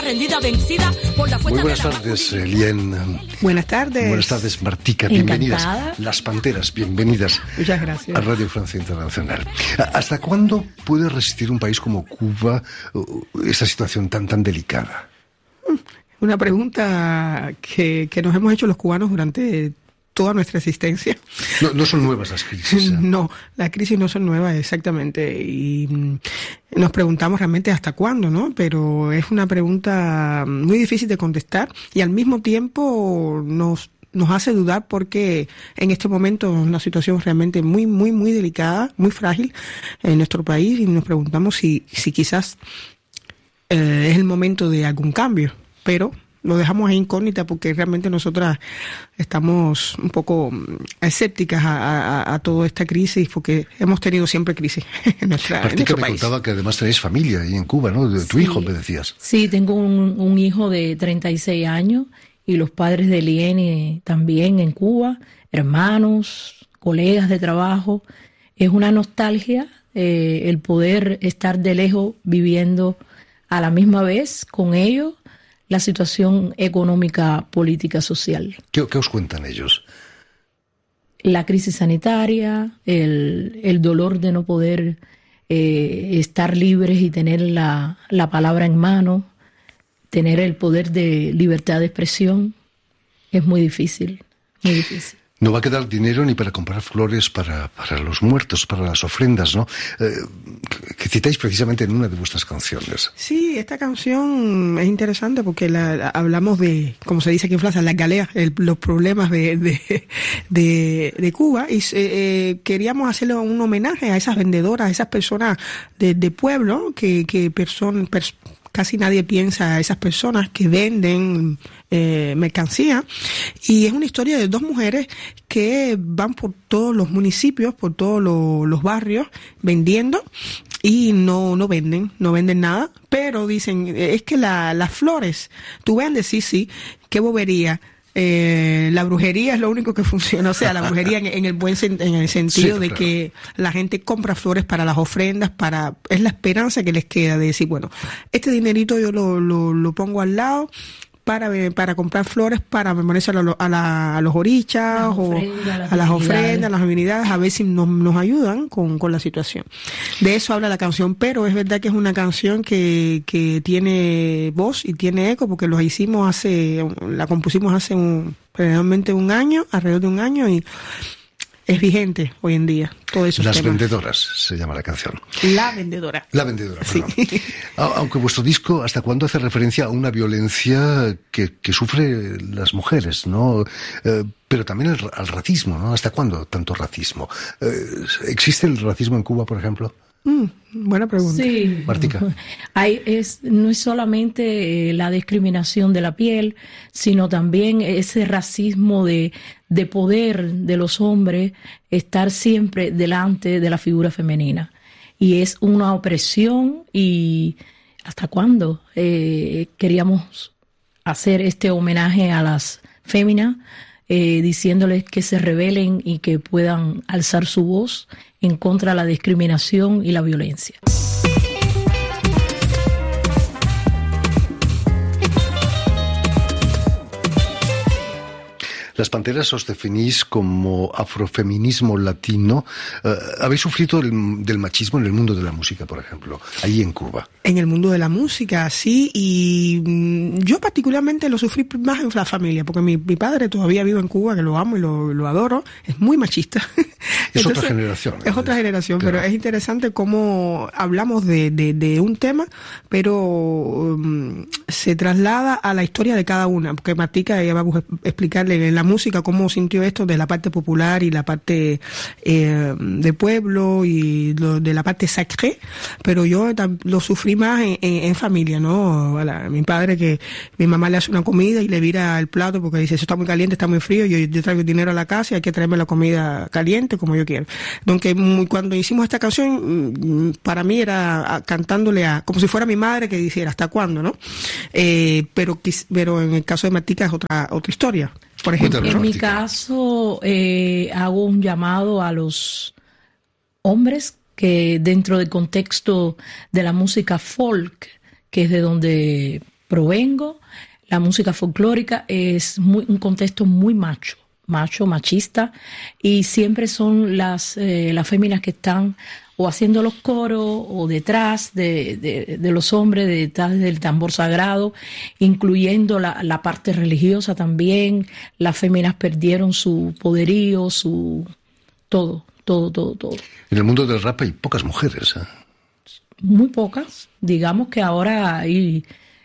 rendida, vencida por la fuerza. Muy buenas tardes, Lien. Buenas tardes. Buenas tardes, Martica. Bienvenidas. Encantada. Las Panteras, bienvenidas. Muchas gracias. A Radio Francia Internacional. ¿Hasta cuándo puede resistir un país como Cuba esta situación tan delicada? Una pregunta que nos hemos hecho los cubanos durante toda nuestra existencia. No son nuevas las crisis. No, las crisis no son nuevas, exactamente. Y nos preguntamos realmente hasta cuándo, ¿no? Pero es una pregunta muy difícil de contestar y al mismo tiempo nos hace dudar porque en este momento es una situación realmente muy delicada, muy frágil en nuestro país y nos preguntamos si quizás es el momento de algún cambio, pero lo dejamos ahí incógnita porque realmente nosotras estamos un poco escépticas a toda esta crisis porque hemos tenido siempre crisis en nuestro me país. contaba que además tenéis familia ahí en Cuba, ¿no? De tu hijo, me decías. Sí, tengo un hijo de 36 años y los padres de Liene también en Cuba, hermanos, colegas de trabajo. Es una nostalgia el poder estar de lejos viviendo a la misma vez con ellos la situación económica, política, social. ¿Qué os cuentan ellos? La crisis sanitaria, el dolor de no poder estar libres y tener la palabra en mano, tener el poder de libertad de expresión, es muy difícil, muy difícil. No va a quedar dinero ni para comprar flores para los muertos, para las ofrendas, ¿no? Que citáis precisamente en una de vuestras canciones. Sí, esta canción es interesante porque hablamos de, como se dice aquí en Francia, las galeas, los problemas de Cuba y queríamos hacerle un homenaje a esas vendedoras, a esas personas de pueblo casi nadie piensa a esas personas que venden mercancía y es una historia de dos mujeres que van por todos los municipios, por todos los barrios vendiendo y no venden nada, pero dicen, es que las flores, tú vendes, sí, qué bobería. La brujería es lo único que funciona, o sea, la brujería en el sentido sí, de claro. que la gente compra flores para las ofrendas, es la esperanza que les queda de decir, bueno, este dinerito yo lo pongo al lado para comprar flores, para memorizar a los orichas o a las ofrendas, a las divinidades, a ver si nos ayudan con la situación. De eso habla la canción, pero es verdad que es una canción que tiene voz y tiene eco, porque la compusimos hace realmente alrededor de un año, y es vigente hoy en día. Todos esos Las temas. vendedoras se llama la canción. La vendedora. La vendedora, Sí. perdón. Aunque vuestro disco, ¿hasta cuándo hace referencia a una violencia que sufren las mujeres, ¿no? Pero también al racismo, ¿no? ¿Hasta cuándo tanto racismo? ¿Existe el racismo en Cuba, por ejemplo? Buena pregunta. Sí. Martica. No es solamente la discriminación de la piel, sino también ese racismo de poder de los hombres estar siempre delante de la figura femenina. Y es una opresión y ¿hasta cuándo? Queríamos hacer este homenaje a las féminas, diciéndoles que se rebelen y que puedan alzar su voz en contra de la discriminación y la violencia. Las Panteras os definís como afrofeminismo latino. ¿Habéis sufrido del machismo en el mundo de la música, por ejemplo, ahí en Cuba? En el mundo de la música, sí, y yo particularmente lo sufrí más en la familia, porque mi padre todavía vive en Cuba, que lo amo y lo adoro, es muy machista. Es otra generación. Es otra generación, claro. Pero es interesante cómo hablamos de un tema, pero se traslada a la historia de cada una, porque Martica, ella va a explicarle en la música cómo sintió esto de la parte popular y la parte de pueblo y de la parte sacré, pero yo lo sufrí más en familia, ¿no? Mi padre, que mi mamá le hace una comida y le vira el plato porque dice, eso está muy caliente, está muy frío, yo traigo dinero a la casa y hay que traerme la comida caliente como yo quiero. Entonces, cuando hicimos esta canción, para mí era cantándole como si fuera mi madre que dijera, ¿hasta cuándo, no? Pero en el caso de Martica es otra historia. Por ejemplo, en mi caso, hago un llamado a los hombres que dentro del contexto de la música folk, que es de donde provengo, la música folclórica es un contexto muy machista, y siempre son las féminas que están o haciendo los coros o detrás de los hombres, detrás del tambor sagrado, incluyendo la parte religiosa también. Las féminas perdieron su poderío, su todo. En el mundo del rap hay pocas mujeres, ¿eh? Muy pocas. Digamos que ahora hay,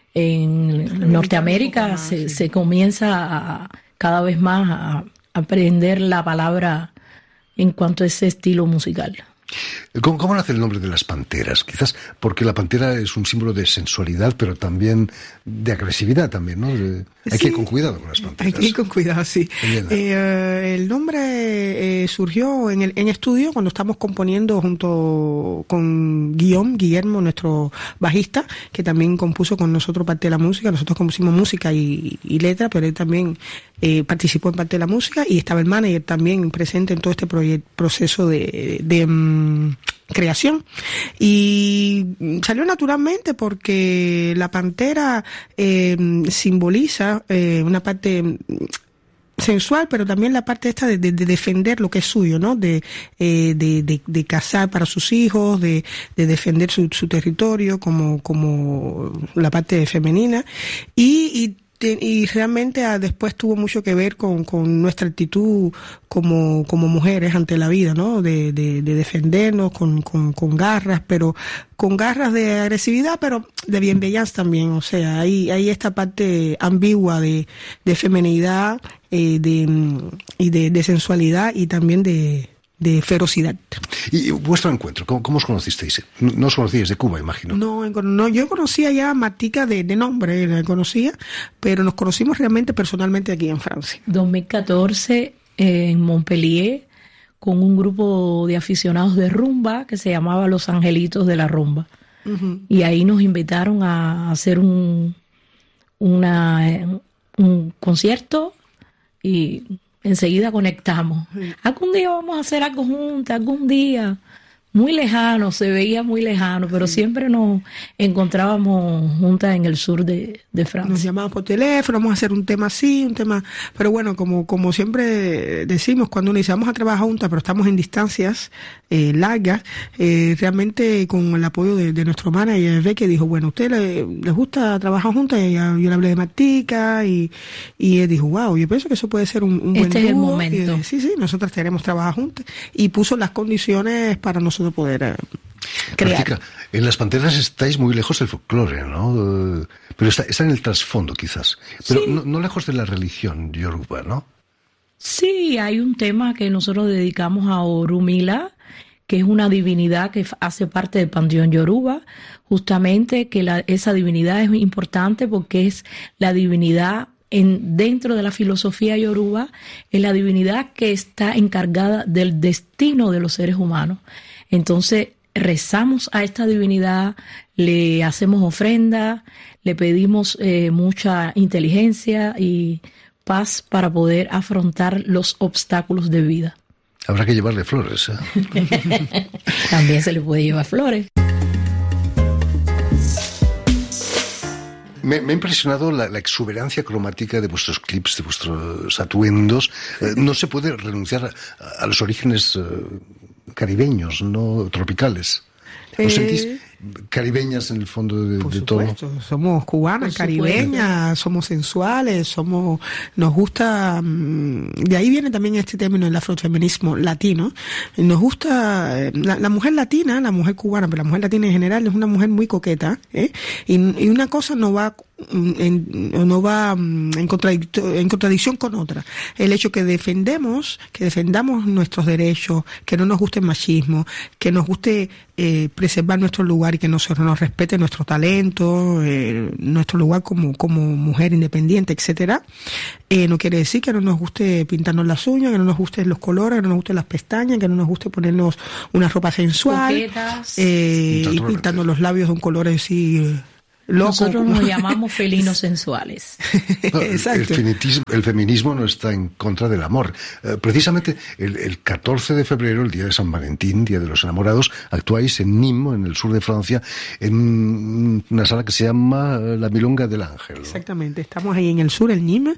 en Norteamérica se comienza cada vez más a aprender la palabra en cuanto a ese estilo musical. ¿Cómo nace el nombre de las panteras? Quizás porque la pantera es un símbolo de sensualidad, pero también de agresividad también, ¿no? Hay que ir con cuidado con las panteras. Hay que ir con cuidado, sí. El nombre surgió en estudio cuando estamos componiendo junto con Guillermo, nuestro bajista, que también compuso con nosotros parte de la música. Nosotros compusimos música y letra, pero él también participó en parte de la música, y estaba el manager también presente en todo este proceso de creación, y salió naturalmente porque la pantera simboliza una parte sensual, pero también la parte esta de defender lo que es suyo, ¿no? De cazar para sus hijos, de defender su territorio como la parte femenina, y realmente después tuvo mucho que ver con nuestra actitud como mujeres ante la vida, ¿no? De defendernos con garras, pero con garras de agresividad, pero de bienveillance también. O sea, hay esta parte ambigua de feminidad y de sensualidad, y también de ferocidad. ¿Y vuestro encuentro? ¿Cómo os conocisteis? No os conocíais de Cuba, imagino. No, yo conocía ya a Martica de nombre, la conocía, pero nos conocimos realmente personalmente aquí en Francia. 2014, en Montpellier, con un grupo de aficionados de rumba que se llamaba Los Angelitos de la Rumba. Uh-huh. Y ahí nos invitaron a hacer un concierto, y enseguida conectamos. Algún día vamos a hacer algo juntas, algún día. Muy lejano, se veía muy lejano, pero siempre nos encontrábamos juntas en el sur de Francia. Nos llamábamos por teléfono, vamos a hacer un tema así, un tema... Pero bueno, como siempre decimos, cuando nos iniciamos a trabajar juntas, pero estamos en distancias largas, realmente con el apoyo de nuestro manager, que dijo, bueno, ¿a usted les gusta trabajar juntas? Y yo le hablé de Martica, y él dijo, wow, yo pienso que eso puede ser un buen dúo. Este es el momento. Sí, nosotras queremos trabajar juntas. Y puso las condiciones para nosotros poder crear. Martica, en las panteras estáis muy lejos del folclore, ¿no? Pero está en el trasfondo, quizás. Pero sí. no lejos de la religión yoruba, ¿no? Sí, hay un tema que nosotros dedicamos a Orunmila, que es una divinidad que hace parte del panteón yoruba, justamente que esa divinidad es importante porque es la divinidad dentro de la filosofía yoruba, es la divinidad que está encargada del destino de los seres humanos. Entonces rezamos a esta divinidad, le hacemos ofrendas, le pedimos mucha inteligencia y paz para poder afrontar los obstáculos de vida. Habrá que llevarle flores, ¿eh? También se le puede llevar flores. Me ha impresionado la exuberancia cromática de vuestros clips, de vuestros atuendos. No se puede renunciar a los orígenes caribeños, no tropicales. ¿Os sentís caribeñas en el fondo de todo? Por supuesto, somos cubanas, caribeñas, somos sensuales, nos gusta, de ahí viene también este término del afrofeminismo latino. Nos gusta la mujer latina, la mujer cubana, pero la mujer latina en general es una mujer muy coqueta, y una cosa no va en contradicción con otra. El hecho que defendamos nuestros derechos, que no nos guste el machismo, que nos guste preservar nuestro lugar y que nos respete nuestro talento, nuestro lugar como mujer independiente, etcétera, no quiere decir que no nos guste pintarnos las uñas, que no nos gusten los colores, que no nos gusten las pestañas, que no nos guste ponernos una ropa sensual, y pintarnos los labios de un color así loco. Nosotros nos llamamos felinos sensuales. Exacto. El feminismo no está en contra del amor. Precisamente el 14 de febrero, el día de San Valentín, Día de los Enamorados, actuáis en Nîmes, en el sur de Francia, en una sala que se llama La Milonga del Ángel, ¿no? Exactamente, estamos ahí en el sur, en Nîmes.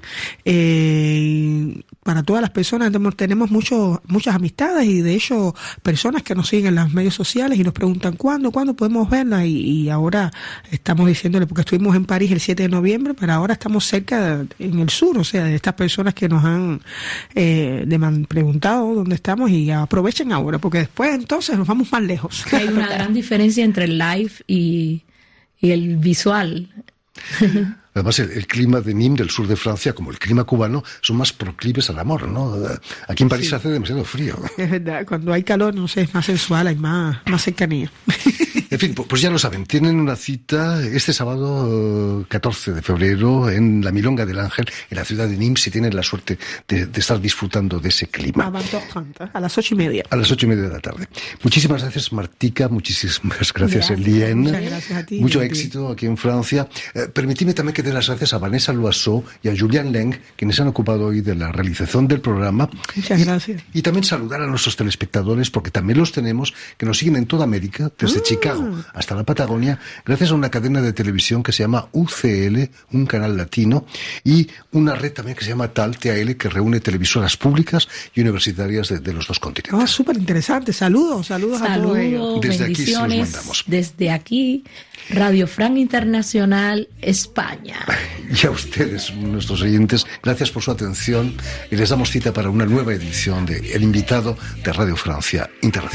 Para todas las personas tenemos muchas amistades, y de hecho personas que nos siguen en los medios sociales y nos preguntan ¿cuándo podemos verla? Y ahora estamos diciéndole, porque estuvimos en París el 7 de noviembre, pero ahora estamos cerca en el sur, o sea, de estas personas que nos han preguntado dónde estamos, y aprovechen ahora, porque después entonces nos vamos más lejos. Hay una gran diferencia entre el live y el visual. Además, el clima de Nîmes, del sur de Francia, como el clima cubano, son más proclives al amor, ¿no? Aquí en París hace demasiado frío. Es verdad, cuando hay calor, no sé, es más sensual, hay más cercanía. En fin, pues ya lo saben, tienen una cita este sábado 14 de febrero en la Milonga del Ángel, en la ciudad de Nîmes, si tienen la suerte de estar disfrutando de ese clima. A las 8:30. A las 8:30 de la tarde. Muchísimas gracias, Martika, muchísimas gracias, Eliane. Muchas gracias a ti. Mucho éxito aquí en Francia. Permitidme también que dé las gracias a Vanessa Loiseau y a Julian Leng, quienes se han ocupado hoy de la realización del programa. Muchas gracias. Y también saludar a nuestros telespectadores, porque también los tenemos, que nos siguen en toda América, desde Chicago hasta la Patagonia, gracias a una cadena de televisión que se llama UCL, un canal latino, y una red también que se llama TAL, que reúne televisoras públicas y universitarias de los dos continentes. Súper interesante. Saludos a todos ellos. Desde bendiciones, aquí se los mandamos. desde aquí, Radio Fran Internacional, España. Y a ustedes, nuestros oyentes, gracias por su atención, y les damos cita para una nueva edición de El Invitado de Radio Francia Internacional.